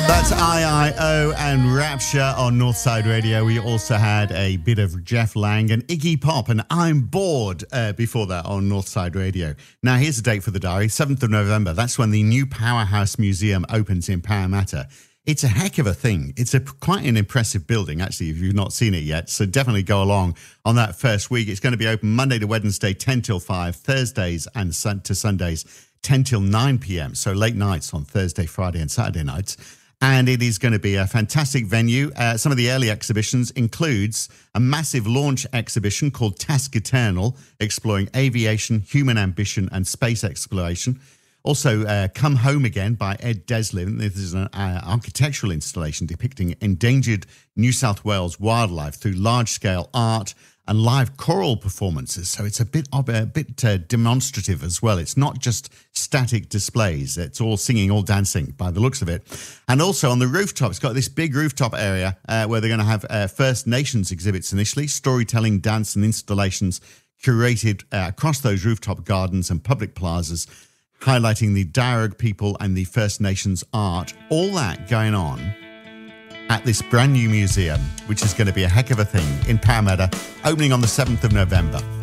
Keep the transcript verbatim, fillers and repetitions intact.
That's I I O and Rapture on Northside Radio. We also had a bit of Jeff Lang and Iggy Pop and I'm Bored uh, before that on Northside Radio. Now, here's the date for the diary, seventh of November. That's when the new Powerhouse Museum opens in Parramatta. It's a heck of a thing. It's a quite an impressive building, actually, if you've not seen it yet. So definitely go along on that first week. It's going to be open Monday to Wednesday, ten till five, Thursdays and sun- to Sundays, ten till nine p.m. So late nights on Thursday, Friday and Saturday nights. And it is going to be a fantastic venue. Uh, some of the early exhibitions includes a massive launch exhibition called Task Eternal, exploring aviation, human ambition and space exploration. Also, uh, Come Home Again by Ed Deslin. This is an uh, architectural installation depicting endangered New South Wales wildlife through large-scale art and live choral performances. So it's a bit of a bit uh, demonstrative as well. It's not just static displays. It's all singing, all dancing by the looks of it. And also on the rooftop, it's got this big rooftop area uh, where they're going to have uh, First Nations exhibits initially, storytelling, dance and installations curated uh, across those rooftop gardens and public plazas, highlighting the Darug people and the First Nations art. All that going on at this brand new museum, which is going to be a heck of a thing in Parramatta, opening on the seventh of November.